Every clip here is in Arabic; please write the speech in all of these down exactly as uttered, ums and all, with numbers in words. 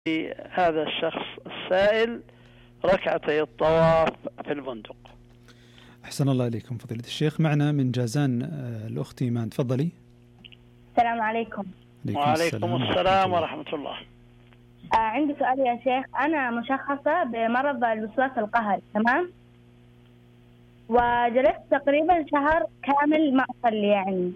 هذا الشخص السائل ركعتي الطواف في الفندق. أحسن الله إليكم فضيلة الشيخ. معنا من جازان الأخت إيمان، تفضلي. السلام عليكم. وعليكم السلام ورحمة الله. آه عندي سؤال يا شيخ. أنا مشخصة بمرض الوسواس القهري، تمام؟ وجلست تقريبا شهر كامل ما أصلي يعني.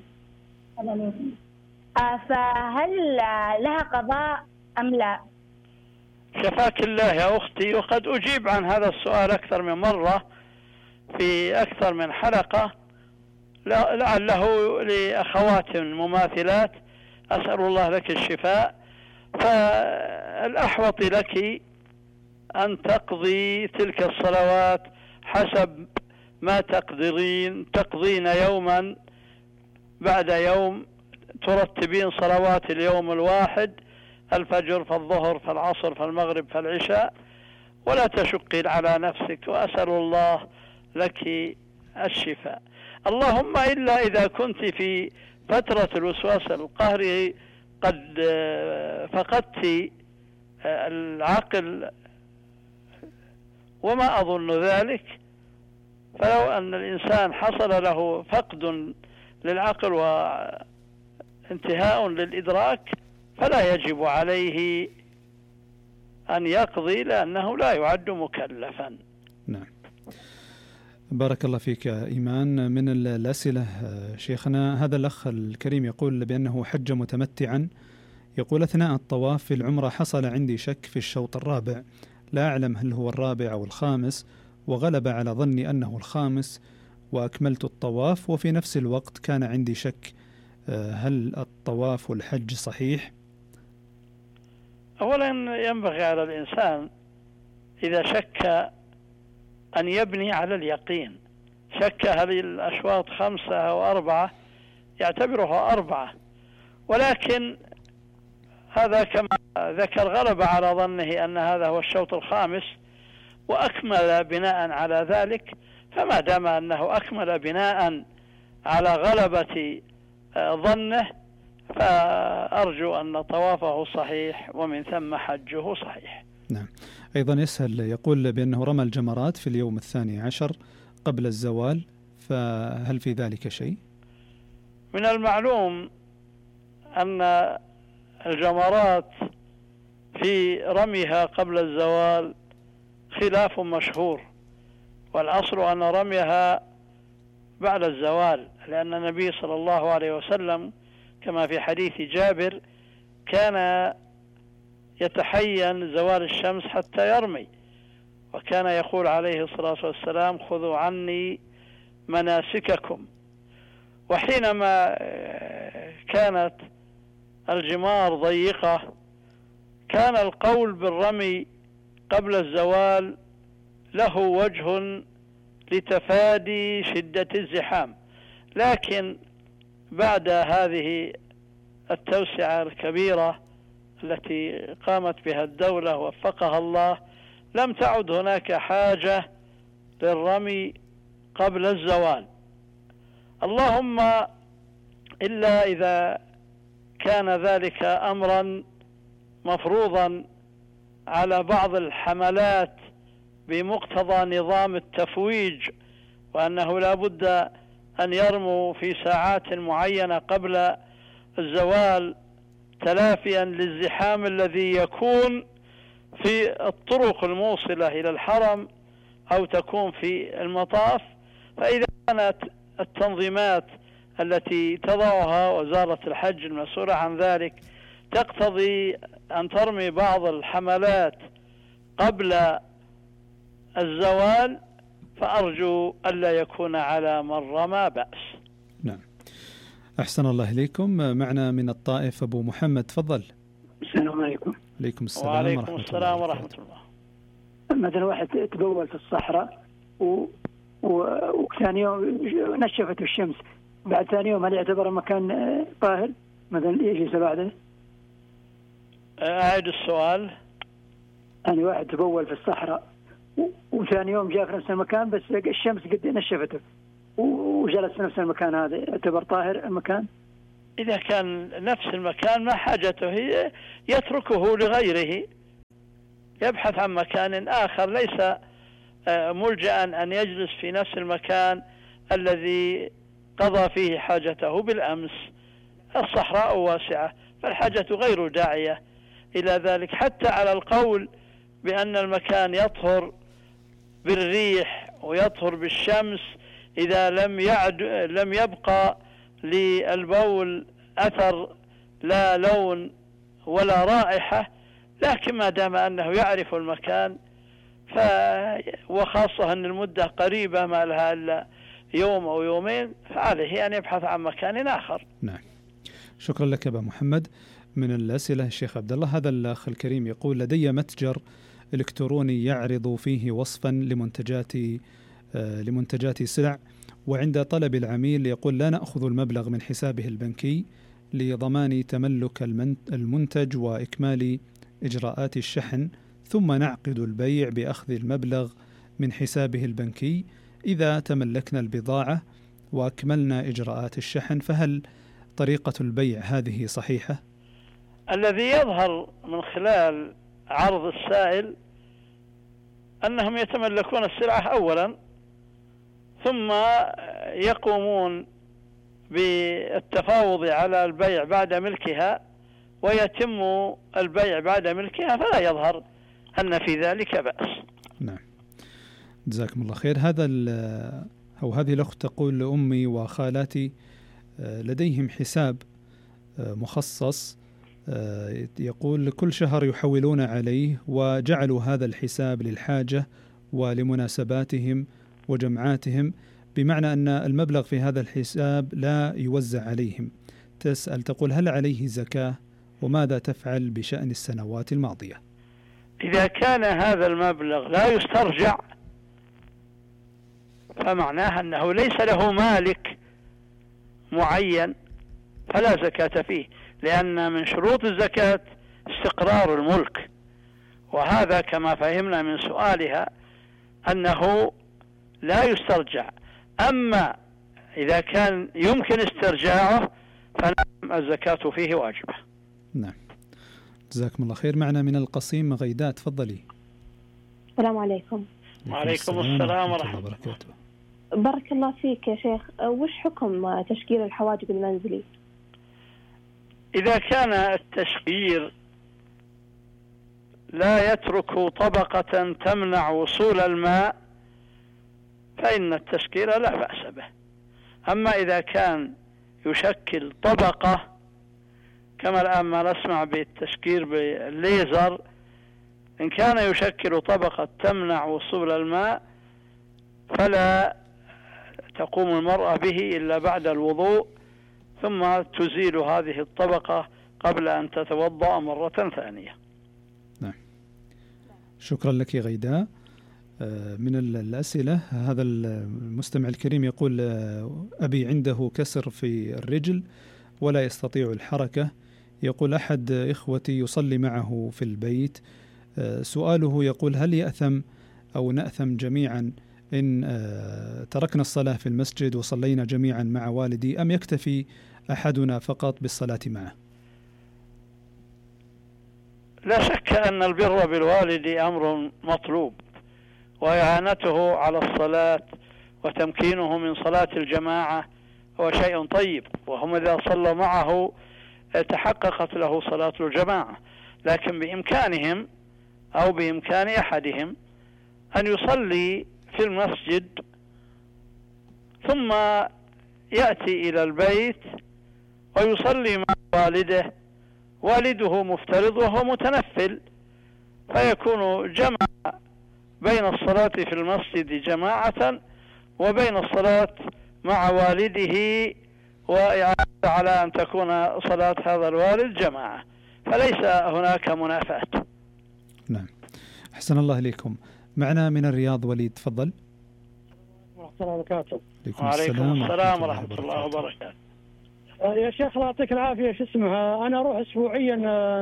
آه فهل لها قضاء أم لا؟ شفاك الله يا أختي، وقد أجيب عن هذا السؤال أكثر من مرة في أكثر من حلقة، لعله لأخوات مماثلات. أسأل الله لك الشفاء. فالأحوط لك أن تقضي تلك الصلوات حسب ما تقدرين تقضين يوما بعد يوم، ترتبين صلوات اليوم الواحد، الفجر فالظهر فالعصر فالمغرب فالعشاء، ولا تشقين على نفسك، وأسأل الله لك الشفاء. اللهم إلا إذا كنت في فترة الوسواس القهري قد فقدت العقل، وما أظن ذلك، فلو أن الإنسان حصل له فقد للعقل وانتهاء للإدراك فلا يجب عليه أن يقضي، لأنه لا يعد مكلفا. نعم، بارك الله فيك إيمان. من الأسئلة شيخنا، هذا الأخ الكريم يقول بأنه حج متمتعا، يقول أثناء الطواف في العمرة حصل عندي شك في الشوط الرابع، لا أعلم هل هو الرابع أو الخامس، وغلب على ظني أنه الخامس وأكملت الطواف، وفي نفس الوقت كان عندي شك هل الطواف والحج صحيح؟ أولا ينبغي على الإنسان إذا شك أن يبني على اليقين. شك هل الأشواط خمسة أو أربعة يعتبرها أربعة، ولكن هذا كما ذكر غلب على ظنه أن هذا هو الشوط الخامس وأكمل بناء على ذلك، فما دام أنه أكمل بناء على غلبة ظنه فأرجو أن طوافه صحيح ومن ثم حجه صحيح. نعم. أيضا يسأل يقول بأنه رمى الجمرات في اليوم الثاني عشر قبل الزوال، فهل في ذلك شيء؟ من المعلوم أن الجمرات في رميها قبل الزوال خلاف مشهور، والأصل أن رميها بعد الزوال، لأن النبي صلى الله عليه وسلم كما في حديث جابر كان يتحين زوال الشمس حتى يرمي، وكان يقول عليه الصلاة والسلام خذوا عني مناسككم. وحينما كانت الجمار ضيقة كان القول بالرمي قبل الزوال له وجه لتفادي شدة الزحام، لكن بعد هذه التوسعة الكبيرة التي قامت بها الدولة وفقها الله لم تعد هناك حاجة للرمي قبل الزوال، اللهم إلا إذا كان ذلك أمرا مفروضا على بعض الحملات بمقتضى نظام التفويج، وأنه لا بد أن يرموا في ساعات معينة قبل الزوال تلافيا للزحام الذي يكون في الطرق الموصلة إلى الحرم أو تكون في المطاف. فإذا كانت التنظيمات التي تضعها وزارة الحج المسؤولة عن ذلك تقتضي أن ترمي بعض الحملات قبل الزوال فأرجو ألا يكون على من رمى بأس. نعم، أحسن الله إليكم. معنا من الطائف أبو محمد، تفضل. السلام عليكم. عليكم السلام وعليكم ورحمة السلام الله ورحمة الله. مثلا واحد تبول في الصحراء و... و... وثاني يوم نشفت الشمس، بعد ثاني يوم هل يعتبر مكان طاهر؟ مثلا يجلس بعده؟ أعيد السؤال. يعني واحد تبول في الصحراء و... وثاني يوم جاء في نفس المكان بس الشمس قد نشفته وجلس في نفس المكان، هذا يعتبر طاهر المكان؟ إذا كان نفس المكان ما حاجته، هي يتركه لغيره يبحث عن مكان آخر ليس ملجأ أن يجلس في نفس المكان الذي قضى فيه حاجته بالأمس. الصحراء واسعة فالحاجة غير داعية إلى ذلك، حتى على القول بأن المكان يطهر بالريح ويطهر بالشمس إذا لم يعد لم يبقى للبول أثر لا لون ولا رائحة، لكن ما دام أنه يعرف المكان ف وخاصة أن المدة قريبة ما لها إلا يوم أو يومين، فعليه أن يبحث عن مكان آخر. نعم، شكرا لك أبا محمد. من الأسئلة الشيخ عبد الله، هذا الأخ الكريم يقول: لدي متجر إلكتروني يعرض فيه وصفا لمنتجات لمنتجات سلع، وعند طلب العميل يقول لا نأخذ المبلغ من حسابه البنكي لضمان تملك المنتج وإكمال إجراءات الشحن، ثم نعقد البيع بأخذ المبلغ من حسابه البنكي إذا تملكنا البضاعة وأكملنا إجراءات الشحن، فهل طريقة البيع هذه صحيحة؟ الذي يظهر من خلال عرض السائل أنهم يتملكون السلعة أولا، ثم يقومون بالتفاوض على البيع بعد ملكها، ويتم البيع بعد ملكها، فلا يظهر أن في ذلك بأس. نعم، جزاكم الله خير. هذا أو هذه الأخت تقول: أمي وخالاتي لديهم حساب مخصص، يقول كل شهر يحولون عليه، وجعلوا هذا الحساب للحاجة ولمناسباتهم وجمعاتهم، بمعنى أن المبلغ في هذا الحساب لا يوزع عليهم. تسأل تقول: هل عليه زكاة؟ وماذا تفعل بشأن السنوات الماضية؟ إذا كان هذا المبلغ لا يسترجع فمعناه أنه ليس له مالك معين فلا زكاة فيه، لأن من شروط الزكاة استقرار الملك، وهذا كما فهمنا من سؤالها أنه لا يسترجع. أما إذا كان يمكن استرجاعه فنعم الزكاة فيه واجبة. نعم، جزاكم الله خير. معنا من القصيم غيداء، تفضلي. السلام عليكم. وعليكم السلام ورحمة الله وبركاته. بارك الله فيك يا شيخ، وش حكم تشجير الحواجب المنزلي؟ إذا كان التشجير لا يترك طبقة تمنع وصول الماء فإن التشجير لا بأس به. أما إذا كان يشكل طبقة كما الآن ما نسمع بالتشجير بالليزر، إن كان يشكل طبقة تمنع وصول الماء فلا تقوم المرأة به إلا بعد الوضوء، ثم تزيل هذه الطبقة قبل أن تتوضأ مرة ثانية. نعم، شكرا لك غيداء. من الأسئلة هذا المستمع الكريم يقول: أبي عنده كسر في الرجل ولا يستطيع الحركة، يقول أحد إخوتي يصلي معه في البيت، سؤاله يقول: هل يأثم أو نأثم جميعا إن تركنا الصلاة في المسجد وصلينا جميعا مع والدي، أم يكتفي أحدنا فقط بالصلاة معه؟ لا شك أن البر بالوالد أمر مطلوب، وإعانته على الصلاة وتمكينه من صلاة الجماعة هو شيء طيب، وهم إذا صلوا معه تحققت له صلاة الجماعة، لكن بإمكانهم أو بإمكان أحدهم أن يصلي في المسجد ثم يأتي إلى البيت ويصلي مع والده، والده مفترض وهو متنفل، فيكون جمع بين الصلاة في المسجد جماعة وبين الصلاة مع والده، وإعادة على أن تكون صلاة هذا الوالد جماعة، فليس هناك منافاة. نعم، أحسن الله إليكم. معنا من الرياض وليد، تفضل. ورحمة الله وبركاته. وعليكم السلام ورحمة الله وبركاته. يا شيخ الله يعطيك العافية، شو اسمها، أنا أروح أسبوعيا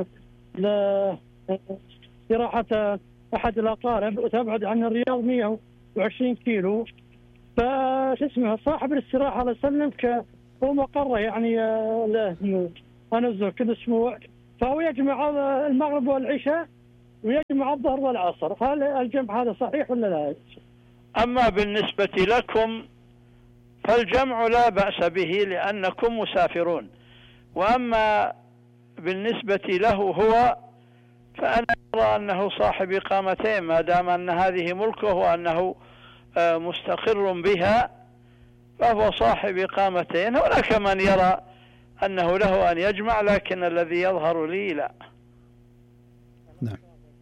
لاستراحة أحد الأقارب وتبعد عن الرياض مئة وعشرين كيلو، فش اسمها صاحب الاستراحة الله يسلمك هو مقره يعني له أنزل كل أسبوع، فهو يجمع المغرب والعشاء ويجمع الظهر والعصر، هل الجمع هذا صحيح ولا لا؟ أما بالنسبة لكم فالجمع لا بأس به لأنكم مسافرون، وأما بالنسبة له هو فأنا أرى أنه صاحب إقامتين ما دام أن هذه ملكه وأنه مستقر بها فهو صاحب إقامتين. هناك من يرى أنه له أن يجمع، لكن الذي يظهر لي لا. نعم،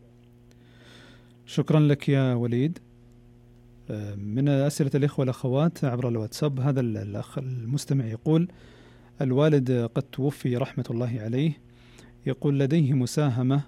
شكرا لك يا وليد. من أسئلة الإخوة والأخوات عبر الواتساب، هذا الأخ المستمع يقول: الوالد قد توفي رحمة الله عليه، يقول لديه مساهمة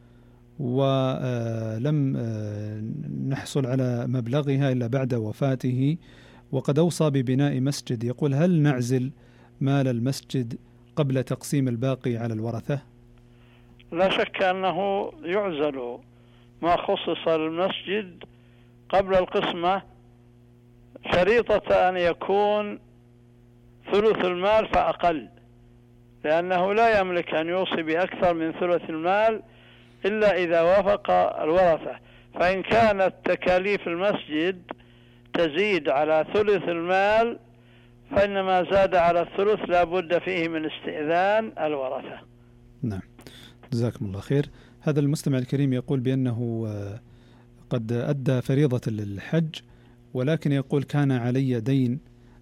ولم نحصل على مبلغها إلا بعد وفاته، وقد أوصى ببناء مسجد، يقول هل نعزل مال المسجد قبل تقسيم الباقي على الورثة؟ لا شك أنه يعزل ما خصص للمسجد قبل القسمة، شريطة أن يكون ثلث المال فأقل، لأنه لا يملك أن يوصي بأكثر من ثلث المال إلا إذا وافق الورثة. فإن كانت تكاليف المسجد تزيد على ثلث المال فإن ما زاد على الثلث لا بد فيه من استئذان الورثة. نعم، جزاكم الله خير. هذا المستمع الكريم يقول بأنه قد أدى فريضة الحج، ولكن يقول كان علي دين،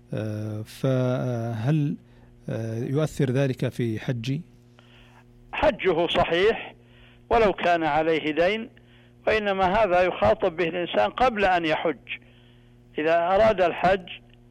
فهل يؤثر ذلك في حجي؟ حجه صحيح ولو كان عليه دين، وإنما هذا يخاطب به الإنسان قبل أن يحج. إذا أراد الحج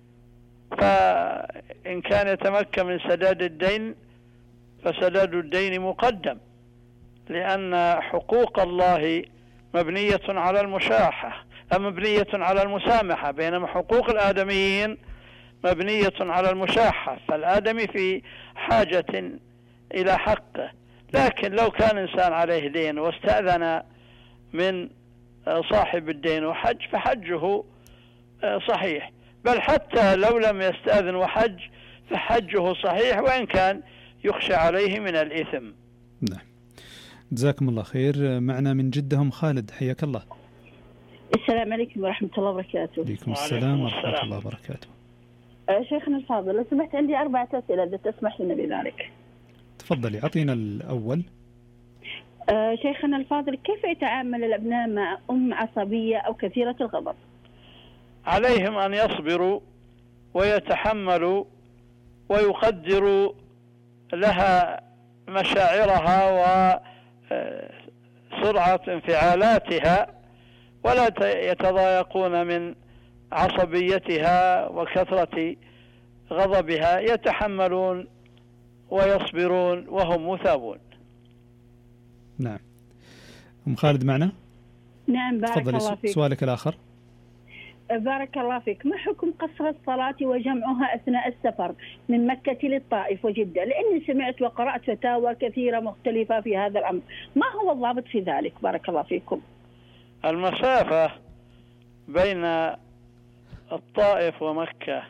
فإن كان يتمكن من سداد الدين فسداد الدين مقدم، لأن حقوق الله مبنية على المشاحة مبنية على المسامحة، بينما حقوق الآدميين مبنية على المشاحة، فالآدمي في حاجة إلى حقه. لكن لو كان إنسان عليه دين واستأذن من صاحب الدين وحج فحجه صحيح، بل حتى لو لم يستأذن وحج فحجه صحيح وإن كان يخشى عليه من الإثم. نعم، جزاكم الله خير. معنا من جدة أم خالد، حياك الله. السلام عليكم ورحمة الله وبركاته. عليكم السلام ورحمة الله وبركاته. شيخنا الفاضل، لو سمحت عندي أربعة أسئلة إذا تسمح لنا بذلك. تفضلي، أعطينا الأول. أه شيخنا الفاضل، كيف يتعامل الأبناء مع أم عصبية أو كثيرة الغضب؟ عليهم أن يصبروا ويتحملوا ويقدروا لها مشاعرها وسرعة انفعالاتها، ولا يتضايقون من عصبيتها وكثرة غضبها، يتحملون ويصبرون وهم مثابون. نعم. أم خالد معنا؟ نعم، بارك الله فيك. سؤالك الآخر. بارك الله فيك، ما حكم قصر الصلاة وجمعها أثناء السفر من مكة للطائف وجدة؟ لأني سمعت وقرأت فتاوى كثيرة مختلفة في هذا الأمر، ما هو الضابط في ذلك؟ بارك الله فيكم. المسافة بين الطائف ومكة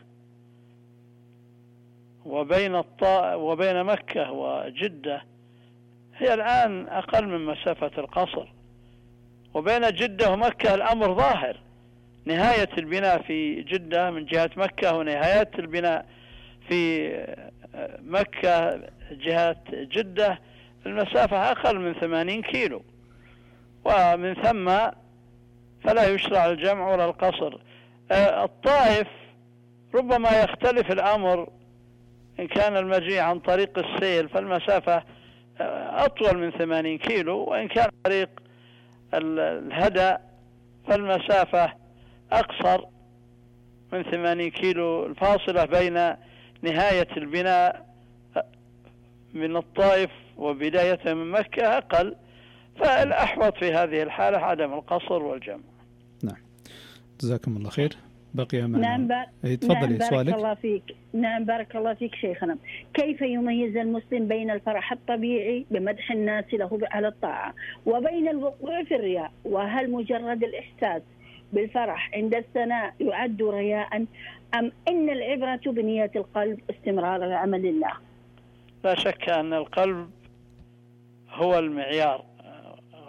وبين الطائف وبين مكة وجدة هي الآن أقل من مسافة القصر، وبين جدة ومكة الأمر ظاهر، نهاية البناء في جدة من جهة مكة ونهاية البناء في مكة جهة جدة المسافة أقل من ثمانين كيلو، ومن ثم فلا يشرع الجمع ولا القصر. الطائف ربما يختلف الأمر، إن كان المجيء عن طريق السيل فالمسافة أطول من ثمانين كيلو، وإن كان طريق الهدى فالمسافة أقصر من ثمانين كيلو. الفاصلة بين نهاية البناء من الطائف وبداية من مكة أقل، فالأحوط في هذه الحالة عدم القصر والجمع. نعم، جزاكم الله خير. بقي معنا. نعم بار... تفضلي نعم سؤالك. بارك الله فيك. نعم بارك الله فيك شيخنا، كيف يميز المسلم بين الفرح الطبيعي بمدح الناس له على الطاعة وبين الوقوع في الرياء؟ وهل مجرد الإحساس بالفرح عند الثناء يعد رياء، أم إن العبرة بنية القلب استمرار العمل لله؟ لا شك أن القلب هو المعيار،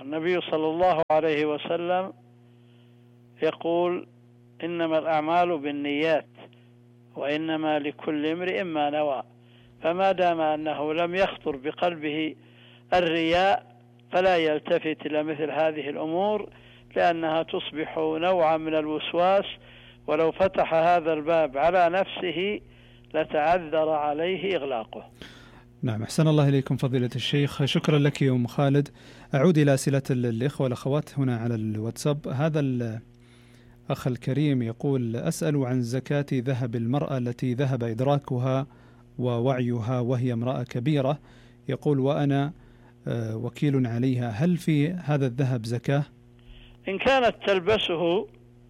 والنبي صلى الله عليه وسلم يقول إنما الأعمال بالنيات وإنما لكل امرئ ما نوى، فما دام أنه لم يخطر بقلبه الرياء فلا يلتفت إلى مثل هذه الأمور، لأنها تصبح نوعا من الوسواس، ولو فتح هذا الباب على نفسه لتعذر عليه إغلاقه. نعم، أحسن الله إليكم فضيلة الشيخ، شكرا لك يا أم خالد. أعود إلى أسئلة الإخوة والأخوات هنا على الواتساب. هذا الأخ الكريم يقول: أسأل عن زكاة ذهب المرأة التي ذهب إدراكها ووعيها وهي امرأة كبيرة، يقول وأنا وكيل عليها، هل في هذا الذهب زكاة؟ إن كانت تلبسه،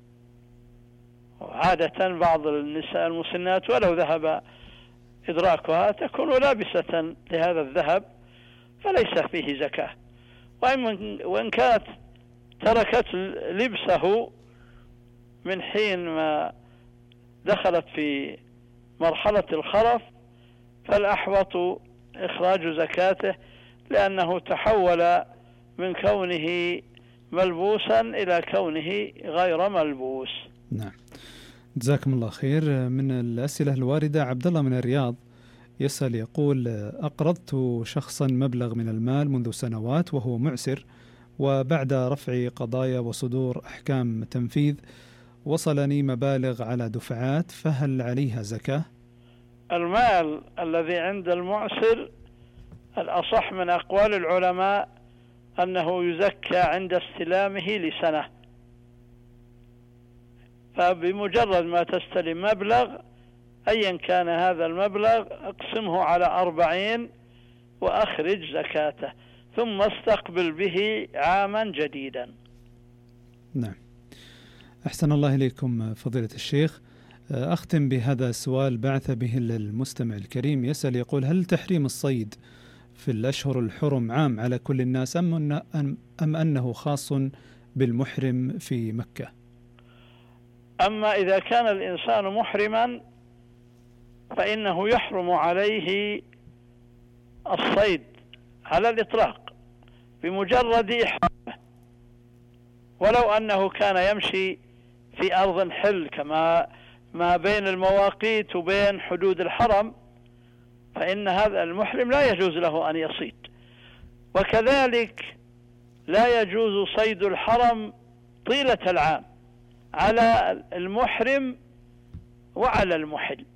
عادة بعض النساء المسنات ولو ذهب إدراكها تكون لابسة لهذا الذهب فليس فيه زكاة، وإن كانت تركت لبسه من حين ما دخلت في مرحلة الخرف فالأحوط إخراج زكاته، لأنه تحول من كونه ملبوسا إلى كونه غير ملبوس. نعم، جزاكم الله خير. من الأسئلة الواردة عبد الله من الرياض يسأل يقول: أقرضت شخصا مبلغ من المال منذ سنوات وهو معسر، وبعد رفع قضايا وصدور أحكام تنفيذ وصلني مبالغ على دفعات، فهل عليها زكاة؟ المال الذي عند المعسر الأصح من أقوال العلماء أنه يزكى عند استلامه لسنة، فبمجرد ما تستلم مبلغ أيا كان هذا المبلغ اقسمه على أربعين وأخرج زكاته، ثم استقبل به عاما جديدا. نعم، أحسن الله إليكم فضيلة الشيخ. أختم بهذا السؤال بعث به المستمع الكريم، يسأل يقول: هل تحريم الصيد في الأشهر الحرم عام على كل الناس أم, أم أنه خاص بالمحرم في مكة؟ أما إذا كان الإنسان محرما فإنه يحرم عليه الصيد على الإطلاق بمجرد إحرامه، ولو أنه كان يمشي في أرض حل كما ما بين المواقيت وبين حدود الحرم، فإن هذا المحرم لا يجوز له أن يصيد. وكذلك لا يجوز صيد الحرم طيلة العام على المحرم وعلى المحل.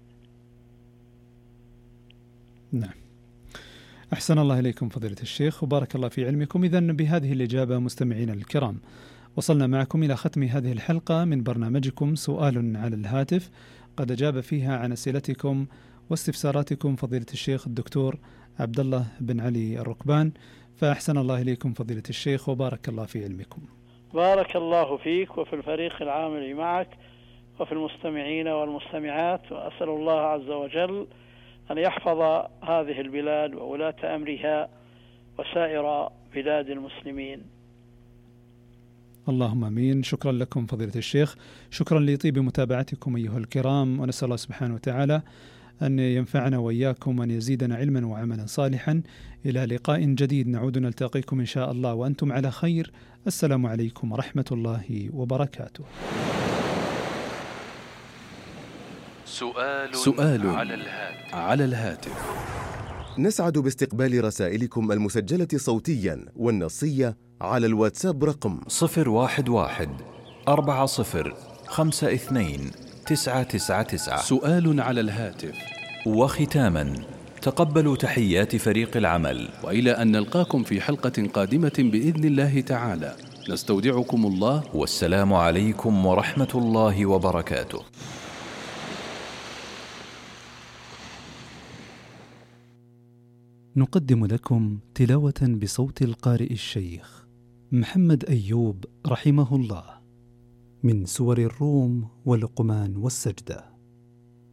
نعم، أحسن الله إليكم فضيلة الشيخ وبارك الله في علمكم. إذن بهذه الإجابة مستمعين الكرام وصلنا معكم إلى ختم هذه الحلقة من برنامجكم سؤال على الهاتف، قد أجاب فيها عن أسئلتكم واستفساراتكم فضيلة الشيخ الدكتور عبد الله بن علي الركبان، فأحسن الله إليكم فضيلة الشيخ وبارك الله في علمكم. بارك الله فيك وفي الفريق العامل معك وفي المستمعين والمستمعات، وأسأل الله عز وجل أن يحفظ هذه البلاد وولاة أمرها وسائر بلاد المسلمين. اللهم امين. شكرا لكم فضيلة الشيخ، شكرا لطيب متابعتكم أيها الكرام، ونسأل الله سبحانه وتعالى أن ينفعنا وإياكم وأن يزيدنا علما وعملا صالحا. إلى لقاء جديد نعود نلتقيكم إن شاء الله وأنتم على خير. السلام عليكم ورحمة الله وبركاته. سؤال, سؤال على الهاتف. على الهاتف. نسعد باستقبال رسائلكم المسجلة صوتيا والنصية على الواتساب رقم صفر واحد واحد أربعة صفر خمسة اثنين تسعة تسعة تسعة. سؤال على الهاتف. وختاما تقبلوا تحيات فريق العمل، وإلى أن نلقاكم في حلقة قادمة بإذن الله تعالى، نستودعكم الله والسلام عليكم ورحمة الله وبركاته. نقدم لكم تلاوة بصوت القارئ الشيخ محمد أيوب رحمه الله من سور الروم ولقمان والسجدة.